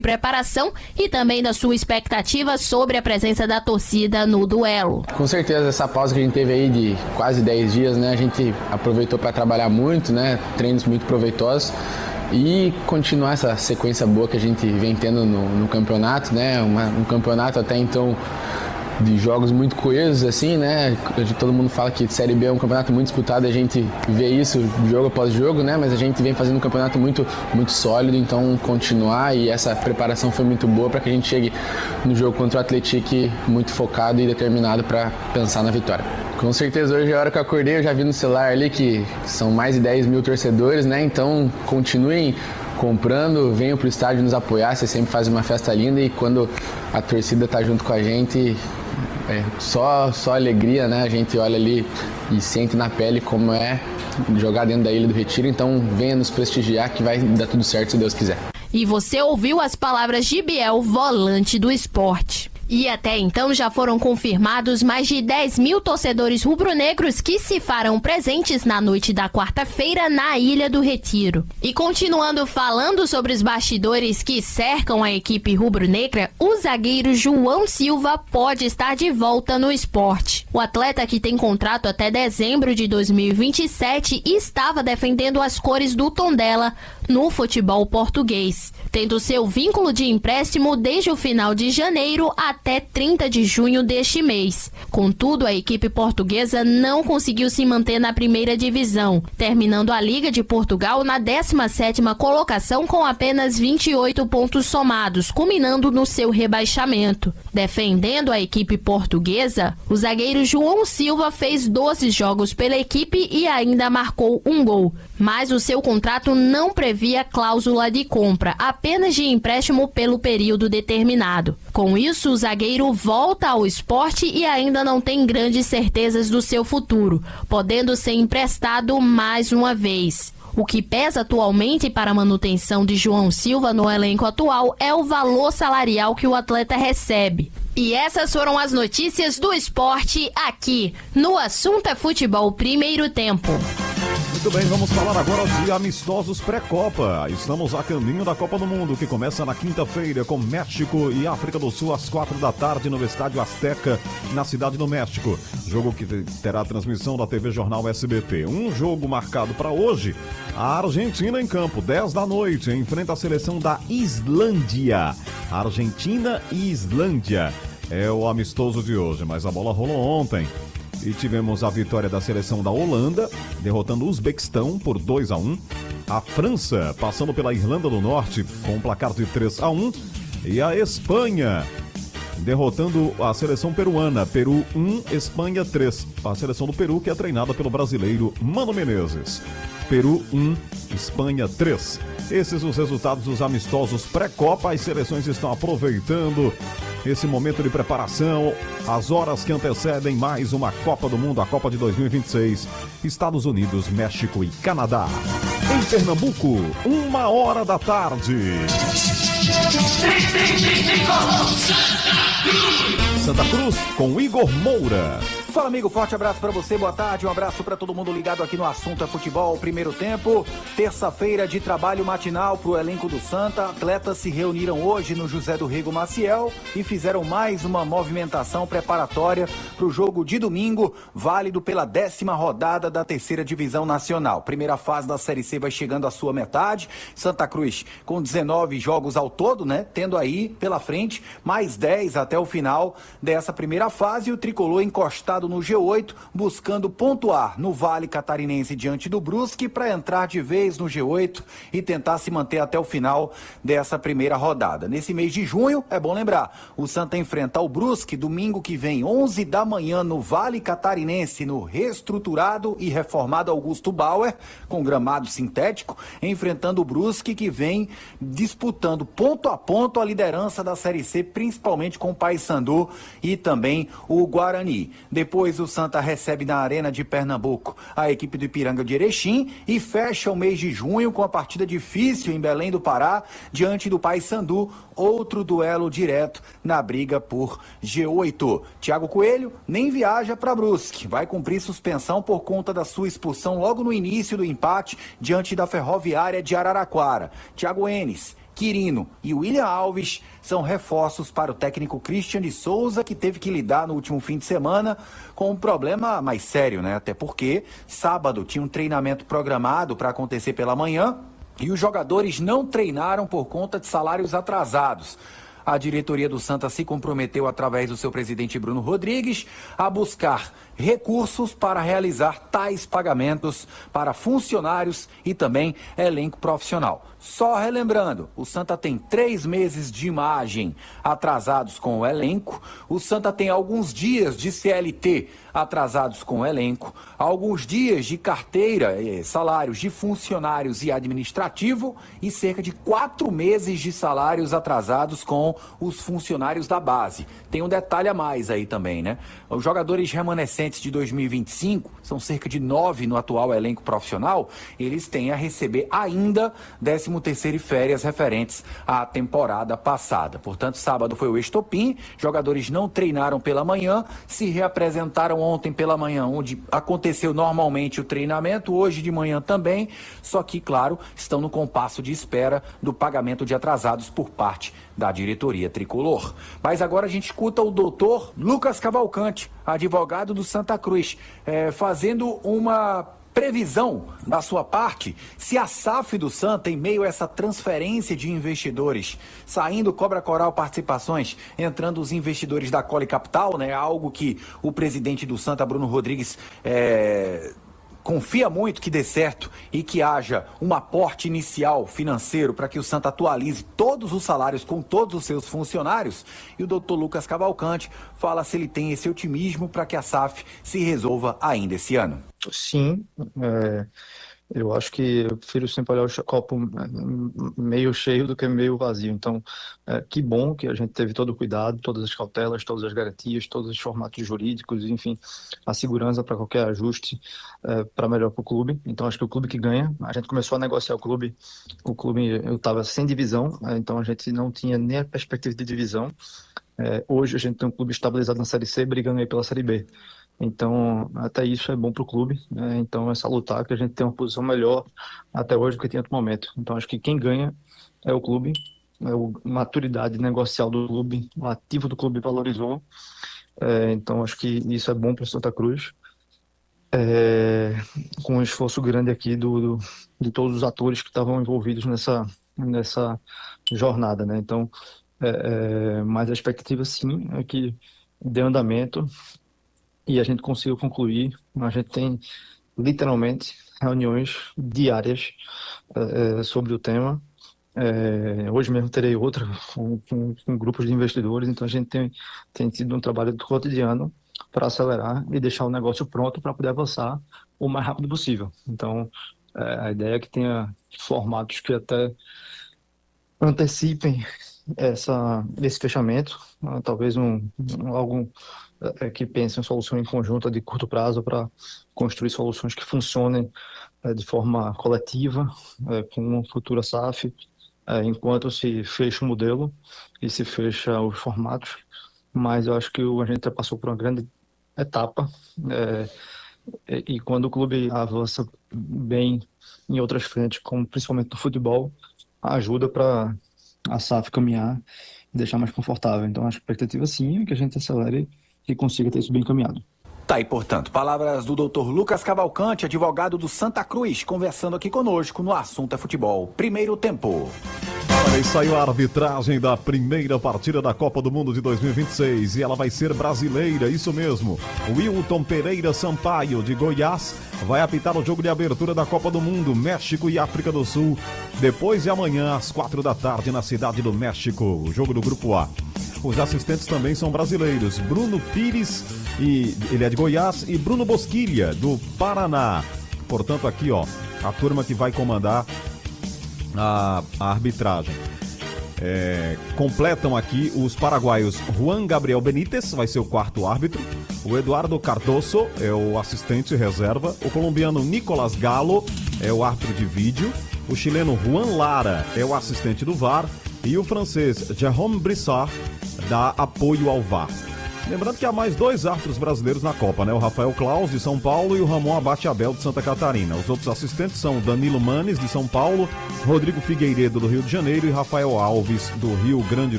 preparação e também da sua expectativa sobre a presença da torcida no duelo. Com certeza, essa pausa que a gente teve aí de quase 10 dias, né, a gente aproveitou para trabalhar muito, né, treinos muito proveitosos e continuar essa sequência boa que a gente vem tendo no campeonato, né, um campeonato até então de jogos muito coesos, assim, né? Todo mundo fala que Série B é um campeonato muito disputado, a gente vê isso jogo após jogo, né? Mas a gente vem fazendo um campeonato muito sólido, então continuar, e essa preparação foi muito boa para que a gente chegue no jogo contra o Atlético muito focado e determinado para pensar na vitória. Com certeza, hoje, a hora que eu acordei, eu já vi no celular ali que são mais de 10 mil torcedores, né? Então continuem comprando, venham para o estádio nos apoiar, você sempre faz uma festa linda, e quando a torcida está junto com a gente, só alegria, né? A gente olha ali e sente na pele como é jogar dentro da Ilha do Retiro, então venha nos prestigiar que vai dar tudo certo se Deus quiser. E você ouviu as palavras de Biel, volante do esporte. E até então já foram confirmados mais de 10 mil torcedores rubro-negros que se farão presentes na noite da quarta-feira na Ilha do Retiro. E continuando falando sobre os bastidores que cercam a equipe rubro-negra, o zagueiro João Silva pode estar de volta no esporte. O atleta, que tem contrato até dezembro de 2027, estava defendendo as cores do Tondela no futebol português, tendo seu vínculo de empréstimo desde o final de janeiro até 30 de junho deste mês. Contudo, a equipe portuguesa não conseguiu se manter na primeira divisão, terminando a Liga de Portugal na 17ª colocação com apenas 28 pontos somados, culminando no seu rebaixamento. Defendendo a equipe portuguesa, o zagueiro João Silva fez 12 jogos pela equipe e ainda marcou um gol, mas o seu contrato não previa cláusula de compra, apenas de empréstimo pelo período determinado. Com isso, o zagueiro volta ao esporte e ainda não tem grandes certezas do seu futuro, podendo ser emprestado mais uma vez. O que pesa atualmente para a manutenção de João Silva no elenco atual é o valor salarial que o atleta recebe. E essas foram as notícias do esporte aqui no Assunto é Futebol Primeiro Tempo. Muito bem, vamos falar agora de amistosos pré-Copa. Estamos a caminho da Copa do Mundo, que começa na quinta-feira com México e África do Sul às 4h no Estádio Azteca, na Cidade do México. Jogo que terá transmissão da TV Jornal SBT. Um jogo marcado para hoje. A Argentina em campo, 10 da noite, enfrenta a seleção da Islândia. Argentina e Islândia é o amistoso de hoje, mas a bola rolou ontem. E tivemos a vitória da seleção da Holanda, derrotando o Uzbequistão por 2-1. A França passando pela Irlanda do Norte com um placar de 3-1. E a Espanha derrotando a seleção peruana. Peru 1, Espanha 3. A seleção do Peru, que é treinada pelo brasileiro Mano Menezes. Peru 1, Espanha 3. Esses os resultados dos amistosos pré-Copa. As seleções estão aproveitando esse momento de preparação, as horas que antecedem mais uma Copa do Mundo, a Copa de 2026, Estados Unidos, México e Canadá. Em Pernambuco, 1h da tarde. Santa Cruz com Igor Moura. Fala, amigo, forte abraço pra você, boa tarde, um abraço pra todo mundo ligado aqui no Assunto é Futebol, primeiro tempo, terça-feira de trabalho matinal pro elenco do Santa. Atletas se reuniram hoje no José do Rego Maciel e fizeram mais uma movimentação preparatória pro jogo de domingo, válido pela 10ª rodada da terceira divisão nacional. Primeira fase da Série C vai chegando à sua metade, Santa Cruz com 19 jogos ao todo, né, tendo aí pela frente mais 10 até o final dessa primeira fase, e o tricolor encostado no G8, buscando pontuar no Vale Catarinense diante do Brusque para entrar de vez no G8 e tentar se manter até o final dessa primeira rodada. Nesse mês de junho, é bom lembrar, o Santa enfrenta o Brusque domingo que vem, 11 da manhã, no Vale Catarinense, no reestruturado e reformado Augusto Bauer, com gramado sintético, enfrentando o Brusque, que vem disputando ponto a ponto a liderança da Série C, principalmente com o Paysandu e também o Guarani. Depois o Santa recebe na Arena de Pernambuco a equipe do Ipiranga de Erechim e fecha o mês de junho com a partida difícil em Belém do Pará, diante do Paysandu, outro duelo direto na briga por G8. Thiago Coelho nem viaja para Brusque, vai cumprir suspensão por conta da sua expulsão logo no início do empate diante da Ferroviária de Araraquara. Thiago Enes, Quirino e William Alves são reforços para o técnico Christian de Souza, que teve que lidar no último fim de semana com um problema mais sério, né? Até porque sábado tinha um treinamento programado para acontecer pela manhã e os jogadores não treinaram por conta de salários atrasados. A diretoria do Santa se comprometeu, através do seu presidente Bruno Rodrigues, a buscar recursos para realizar tais pagamentos para funcionários e também elenco profissional. Só relembrando, o Santa tem 3 meses de imagem atrasados com o elenco, o Santa tem alguns dias de CLT atrasados com o elenco, alguns dias de carteira, salários de funcionários e administrativo e cerca de 4 meses de salários atrasados com os funcionários da base. Tem um detalhe a mais aí também, né? Os jogadores remanescentes de 2025, são cerca de 9 no atual elenco profissional, eles têm a receber ainda 13º e férias referentes à temporada passada. Portanto, sábado foi o estopim, jogadores não treinaram pela manhã, se reapresentaram ontem pela manhã, onde aconteceu normalmente o treinamento, hoje de manhã também, só que, claro, estão no compasso de espera do pagamento de atrasados por parte da diretoria tricolor. Mas agora a gente escuta o doutor Lucas Cavalcante, advogado do Santa Cruz, fazendo uma previsão da sua parte, se a SAF do Santa, em meio a essa transferência de investidores, saindo Cobra Coral Participações, entrando os investidores da Cole Capital, né, algo que o presidente do Santa, Bruno Rodrigues, confia muito que dê certo e que haja um aporte inicial financeiro para que o Santa atualize todos os salários com todos os seus funcionários. E o doutor Lucas Cavalcante fala se ele tem esse otimismo para que a SAF se resolva ainda esse ano. Sim, eu acho que eu prefiro sempre olhar o copo meio cheio do que meio vazio. Então, que bom que a gente teve todo o cuidado, todas as cautelas, todas as garantias, todos os formatos jurídicos, enfim, a segurança para qualquer ajuste para melhor para o clube. Então, acho que o clube que ganha, a gente começou a negociar o clube eu estava sem divisão, então a gente não tinha nem a perspectiva de divisão. Hoje a gente tem um clube estabilizado na Série C, brigando aí pela Série B. Então, até isso é bom para o clube, né? Então, é salutar que a gente tem uma posição melhor até hoje do que tinha no momento. Então, acho que quem ganha é o clube, a maturidade negocial do clube, o ativo do clube valorizou. Então, acho que isso é bom para o Santa Cruz, com um esforço grande aqui de todos os atores que estavam envolvidos nessa jornada, né? Então, mas a expectativa, sim, é que dê andamento e a gente consiga concluir. A gente tem literalmente reuniões diárias sobre o tema. Hoje mesmo terei outra com grupos de investidores, então a gente tem tido um trabalho cotidiano para acelerar e deixar o negócio pronto para poder avançar o mais rápido possível. Então, a ideia é que tenha formatos que até antecipem esse fechamento, talvez algo que pense em solução em conjunto de curto prazo para construir soluções que funcionem de forma coletiva, com uma futura SAF, enquanto se fecha o modelo e se fecha os formatos. Mas eu acho que a gente já passou por uma grande etapa, e quando o clube avança bem em outras frentes, como principalmente no futebol, ajuda para a SAF caminhar e deixar mais confortável. Então a expectativa, sim, é que a gente acelere e consiga ter isso bem encaminhado. Tá aí, portanto, palavras do Dr. Lucas Cavalcante, advogado do Santa Cruz, conversando aqui conosco no Assunto é Futebol. Primeiro tempo. Olha, e saiu a arbitragem da primeira partida da Copa do Mundo de 2026 e ela vai ser brasileira, isso mesmo. Wilton Pereira Sampaio, de Goiás, vai apitar o jogo de abertura da Copa do Mundo, México e África do Sul, depois de amanhã, às 4 da tarde, na Cidade do México, o jogo do Grupo A. Os assistentes também são brasileiros, Bruno Pires, ele é de Goiás, e Bruno Bosquilha, do Paraná. Portanto, aqui, ó, a turma que vai comandar a arbitragem. Completam aqui os paraguaios Juan Gabriel Benítez, vai ser o quarto árbitro, o Eduardo Cardoso é o assistente reserva, o colombiano Nicolás Galo é o árbitro de vídeo, o chileno Juan Lara é o assistente do VAR e o francês Jérôme Brissard dá apoio ao VAR. Lembrando que há mais 2 árbitros brasileiros na Copa, né? O Rafael Claus, de São Paulo, e o Ramon Abate Abel, de Santa Catarina. Os outros assistentes são o Danilo Manes, de São Paulo, Rodrigo Figueiredo, do Rio de Janeiro, e Rafael Alves, do Rio Grande